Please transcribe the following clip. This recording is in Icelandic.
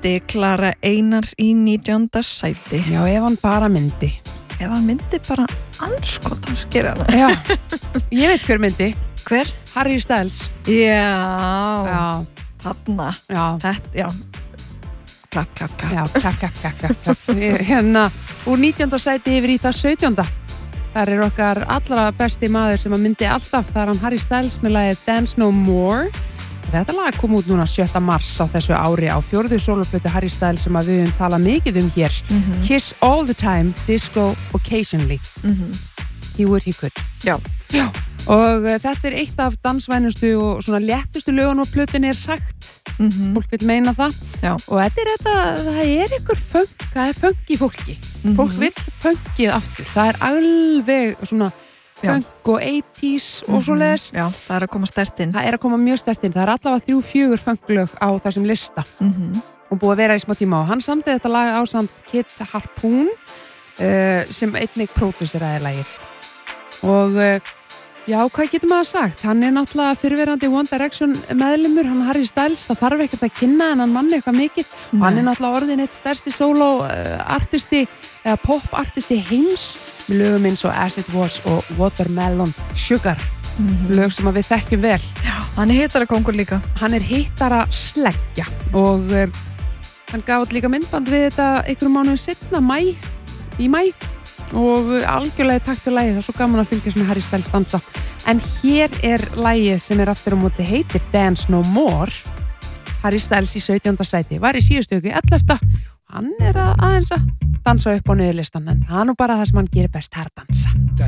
myndi Klara Einars í 19. sæti. Já, ef hann bara myndi. Ef hann myndi bara anskotans gera hana. Já, ég veit hver myndi. Hver? Harry Styles. Já. Þarna. Já. Þetta, já. Klapp. Já, klapp. Hérna, úr 19. sæti yfir í það 17. Þar okkar allra besti maður sem að myndi alltaf, það hann Harry Styles með lagið Dance No More. Þetta lag kom út núna 7. mars á þessu ári á 4. sólarplötu Harry Styles sem að við höfum talað mikið hér. Kiss All The Time, Disco Occasionally. He Would, He Could. Já. Og þetta eitt af dansvænustu og svona léttustu lögunum á plötunni sagt. Fólk vil meina það. Já. Og það ykkur funk, það funk í fólki. Fólk vil funkið aftur. Það alveg svona funk og 80s og svoleiðis. Já, það að koma sterkt inn. Það að koma mjög sterkt inn. Það allavega 3-4 funklög á þessum lista. Og búið að vera í smá tíma. Og hann samdi þetta lag ásamt Kid Harpoon sem einnig pródúseraði lagið. Og já, hvað getur maður sagt? Hann náttúrulega fyrrverandi One Direction meðlimur, hann Harry Styles, það þarf ekkert að kynna en hann manni eitthvað mikið. Og hann náttúrulega orðin eitt stærsti solo-artisti eða pop-artisti heims með lögum eins og As It Was og Watermelon Sugar. Lög sem við þekkjum vel. Já, hann hittara kongur líka. Hann hittara sleggja og hann gaf líka myndband við þetta einhverjum mánuðum seinna, í mæ. Og algjörlega takt til lagið, það svo gaman að fylgjast með Harry Styles dansa. En hér lagið sem aftur á móti heitir Dance No More. Harry Styles í 17. sæti, var í síðustu viku 11. Hann aðeins að dansa upp á niðurlistan, en hann bara það sem hann gerir best, dansa.